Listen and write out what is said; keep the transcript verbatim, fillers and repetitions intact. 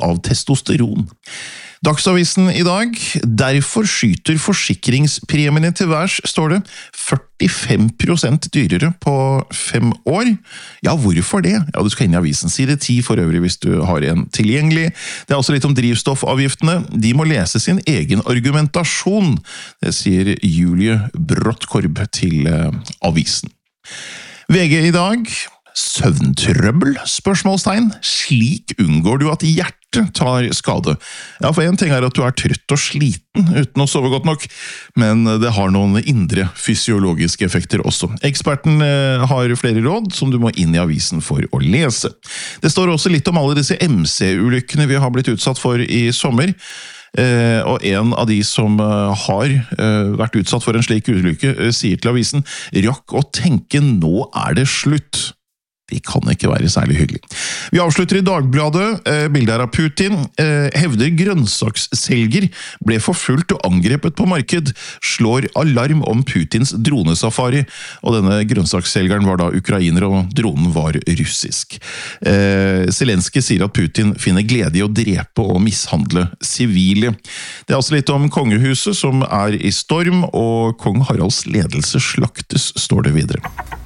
av testosteron. Dagsavisen i dag, derfor skyter forsikringspremiene til værs, står det, førtifem prosent dyrere på fem år. Ja, hvorfor det? Ja, du skal inn i avisen, side ti for øvrig hvis du har en tilgjengelig. Det er også litt om drivstoffavgiftene. De må lese sin egen argumentasjon, det sier Julie Bråttkorb til uh, avisen. V G i dag, søvntrøbbel, spørsmålstegn. Slik unngår du at hjertet tar skade. Ja, for en ting er at du er trøtt og sliten uten å sove godt nok, men det har noen indre fysiologiske effekter også. Eksperten har flere råd som du må inn i avisen for å lese. Det står også litt om alle disse M C-ulykkene vi har blitt utsatt for i sommer. Eh, og en av de som uh, har uh, vært utsatt for en slik ulykke uh, sier til avisen, rakk å tenke nå er det slutt. De kan ikke være særlig hyggelig. Vi avslutter i Dagbladet, eh, bildet av Putin, eh, hevder grønnsaksselger ble forfulgt og angrepet på marked, slår alarm om Putins dronesafari, og denne grønnsaksselgeren var da ukrainer og dronen var russisk. Eh, Zelensky sier at Putin finner glede i å drepe og mishandle sivile. Det er også litt om kongehuset som er i storm, og kong Haralds ledelse slaktes, står det videre.